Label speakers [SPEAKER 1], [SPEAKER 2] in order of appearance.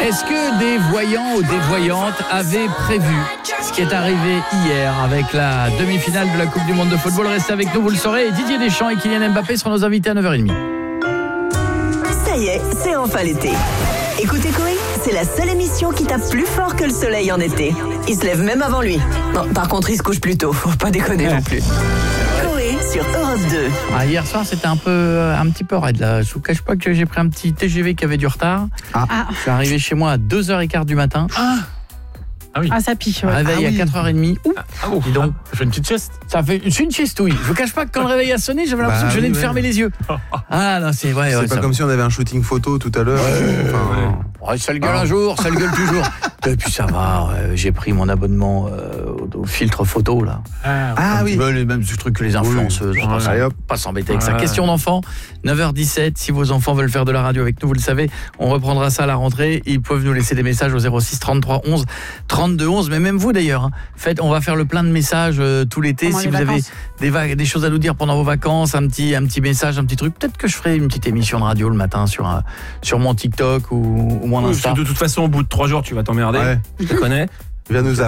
[SPEAKER 1] Est-ce que des voyants ou des voyantes avaient prévu ce qui est arrivé hier avec la demi-finale de la Coupe du Monde de football? Restez avec nous, vous le saurez. Et Didier Deschamps et Kylian Mbappé seront nos invités à 9h30.
[SPEAKER 2] Ça y est, c'est enfin l'été. Écoutez Coé, c'est la seule émission qui tape plus fort que le soleil en été. Il se lève même avant lui. Non, par contre, il se couche plus tôt, faut pas déconner non plus. Coé sur Europe 2.
[SPEAKER 1] Hier soir, c'était un petit peu raide là. Je vous cache pas que j'ai pris un petit TGV qui avait du retard. Je suis arrivé chez moi à 2h15 du matin.
[SPEAKER 3] Oui.
[SPEAKER 4] Ah, ça pique. Ouais.
[SPEAKER 1] Réveil à 4h30. Dis donc,
[SPEAKER 3] je fais une petite sieste.
[SPEAKER 1] ça fait une siestouille. Je vous cache pas que quand le réveil a sonné, j'avais l'impression que je venais de fermer les yeux. Ah non, c'est vrai.
[SPEAKER 5] C'est pas
[SPEAKER 1] ça...
[SPEAKER 5] comme si on avait un shooting photo tout à l'heure.
[SPEAKER 1] Ça le gueule un jour, ça le gueule toujours. Et puis ça va, j'ai pris mon abonnement au filtre photo là.
[SPEAKER 5] Oui.
[SPEAKER 1] Les mêmes trucs que les influenceuses. Pas s'embêter avec ça. Question d'enfants, 9h17. Si vos enfants veulent faire de la radio avec nous, vous le savez, on reprendra ça à la rentrée. Ils peuvent nous laisser des messages au 06 33 11 32 11. Mais même vous d'ailleurs, hein. On va faire le plein de messages tout l'été.
[SPEAKER 4] Pendant
[SPEAKER 1] si
[SPEAKER 4] les
[SPEAKER 1] vous
[SPEAKER 4] vacances.
[SPEAKER 1] avez des choses à nous dire pendant vos vacances, un petit message, un petit truc. Peut-être que je ferai une petite émission de radio le matin sur mon TikTok ou mon Insta.
[SPEAKER 3] De toute façon, au bout de 3 jours, tu vas t'emmerder.
[SPEAKER 5] Ouais.
[SPEAKER 3] Je te connais.
[SPEAKER 5] Il va nous